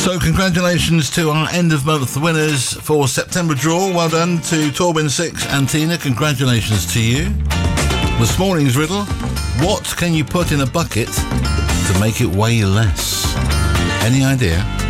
So congratulations to our end of month winners for September draw. Well done to Torben 6 and Tina. Congratulations to you. This morning's riddle: what can you put in a bucket to make it weigh less? Any idea?